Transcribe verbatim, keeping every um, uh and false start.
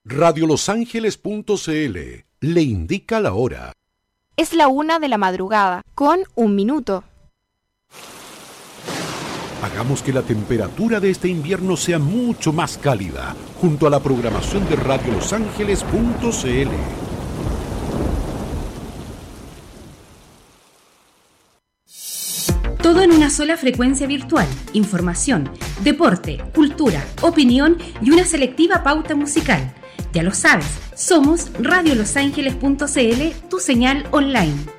radio los ángeles punto c l le indica la hora. Es la una de la madrugada, con un minuto. Hagamos que la temperatura de este invierno sea mucho más cálida, junto a la programación de radio los ángeles punto c l. Todo en una sola frecuencia virtual. Información, deporte, cultura, opinión y una selectiva pauta musical. Ya lo sabes, somos radio los ángeles punto c l, tu señal online.